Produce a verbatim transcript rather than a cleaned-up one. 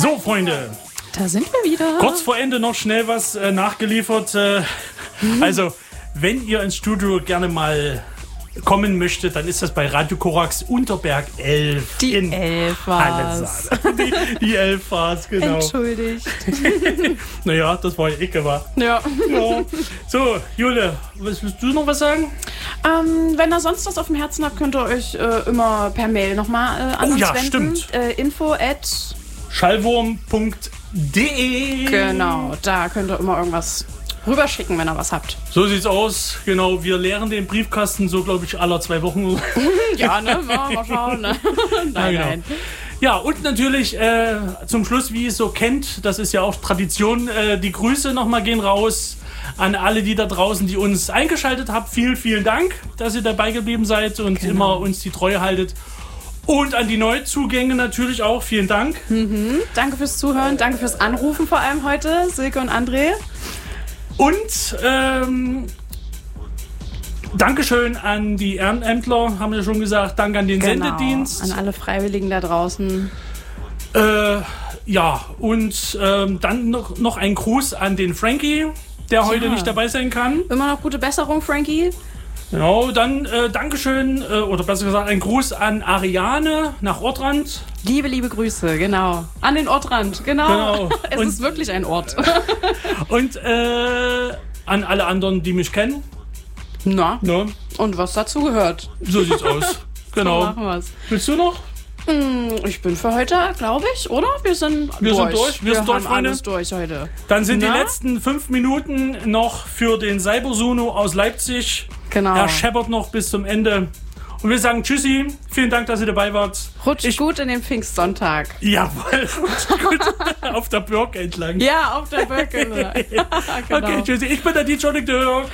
So, Freunde. Da sind wir wieder. Kurz vor Ende noch schnell was äh, nachgeliefert. Äh, mhm. Also, wenn ihr ins Studio gerne mal kommen möchtet, dann ist das bei Radio Korax Unterberg elf. Die in elf war's. Die, die elf war's, genau. Entschuldigt. Naja, das war ja Ecke, war. Ja. Ja. So, Jule, was, willst du noch was sagen? Ähm, wenn ihr sonst was auf dem Herzen habt, könnt ihr euch äh, immer per Mail nochmal äh, an Oh uns ja, wenden. stimmt. Äh, info at schallwurm punkt de. Genau, da könnt ihr immer irgendwas rüberschicken, wenn ihr was habt. So sieht's aus. Genau, wir leeren den Briefkasten so, glaube ich, alle zwei Wochen. Ja, ne? Mal, mal schauen. Ne? Nein, ja, genau. nein. Ja, und natürlich äh, zum Schluss, wie ihr es so kennt, das ist ja auch Tradition, äh, die Grüße nochmal gehen raus an alle, die da draußen, die uns eingeschaltet haben. Vielen, vielen Dank, dass ihr dabei geblieben seid und Genau. immer uns die Treue haltet. Und an die Neuzugänge natürlich auch. Vielen Dank. Mhm. Danke fürs Zuhören, danke fürs Anrufen vor allem heute, Silke und André. Und ähm, Dankeschön an die Ehrenämtler, haben wir schon gesagt. Danke an den Genau, Sendedienst. an alle Freiwilligen da draußen. Äh, ja, und ähm, dann noch, noch ein Gruß an den Frankie, der heute Ja. nicht dabei sein kann. Immer noch gute Besserung, Frankie. Genau, dann äh, Dankeschön, äh, oder besser gesagt ein Gruß an Ariane nach Ortrand. Liebe, liebe Grüße, genau. An den Ortrand, genau. Genau. Es Und- ist wirklich ein Ort. Und äh, an alle anderen, die mich kennen. Na, Ne? und was dazu gehört. So sieht's aus. So Genau. machen wir's. Willst du noch? Hm, ich bin für heute, glaube ich, oder? Wir sind Wir durch. sind durch, wir sind durch, haben Freunde. alles durch heute. Dann sind Na? die letzten fünf Minuten noch für den Cybersuno aus Leipzig. Genau. Er scheppert noch bis zum Ende. Und wir sagen Tschüssi. Vielen Dank, dass ihr dabei wart. Rutscht Ich- gut in den Pfingstsonntag. Jawohl, gut. Auf der Burg entlang. Ja, auf der Birke. Genau. Okay, tschüssi. Ich bin der D J Dirk.